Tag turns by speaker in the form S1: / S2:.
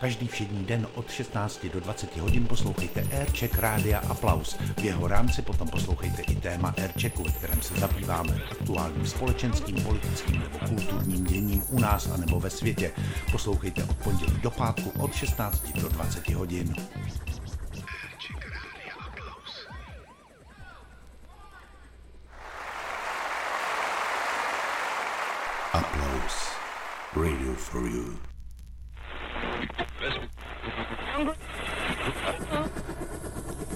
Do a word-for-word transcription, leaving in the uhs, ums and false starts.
S1: Každý všední den od šestnácti do dvaceti hodin poslouchejte Aircheck Rádia Aplaus. V jeho rámci potom poslouchejte i téma Airchecku, ve kterém se zabýváme aktuálním společenským, politickým nebo kulturním děním u nás a nebo ve světě. Poslouchejte od pondělí do pátku od šestnácti do dvaceti hodin.
S2: Applause. Radio for you.